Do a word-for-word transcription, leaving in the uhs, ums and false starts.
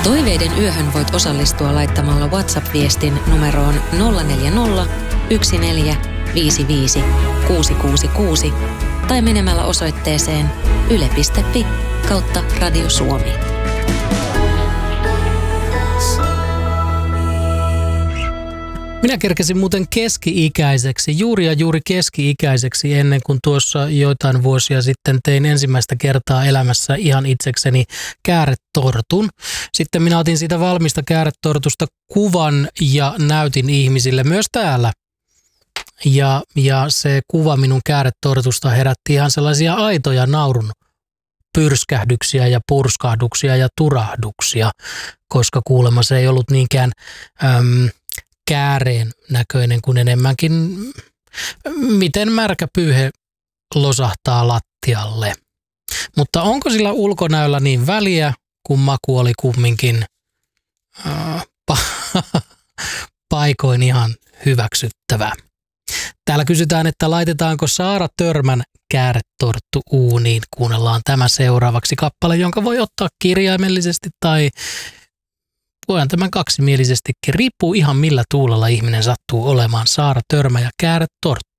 Toiveiden yöhön voit osallistua laittamalla WhatsApp-viestin numeroon nolla neljä nolla, yksi neljä, viisi viisi, kuusi kuusi kuusi tai menemällä osoitteeseen yle piste fi kautta Radio Suomi. Minä kerkesin muuten keski-ikäiseksi, juuri ja juuri keski-ikäiseksi ennen kuin tuossa joitain vuosia sitten tein ensimmäistä kertaa elämässä ihan itsekseni kääretortun. Sitten minä otin siitä valmista kääretortusta kuvan ja näytin ihmisille myös täällä. Ja, ja se kuva minun kääretortusta herätti ihan sellaisia aitoja naurun pyrskähdyksiä ja purskahduksia ja turahduksia, koska kuulemma se ei ollut niinkään Äm, kääreen näköinen kuin enemmänkin, miten märkä pyyhe losahtaa lattialle. Mutta onko sillä ulkonäöllä niin väliä, kun maku oli kumminkin äh, pa- paikoin ihan hyväksyttävä. Täällä kysytään, että laitetaanko Saara Törmän kääretorttu uuniin. Kuunnellaan tämä seuraavaksi kappale, jonka voi ottaa kirjaimellisesti tai voidaan tämän kaksimielisesti. Riippuu ihan millä tuulella ihminen sattuu olemaan. Saara Törmä ja kääretorttu.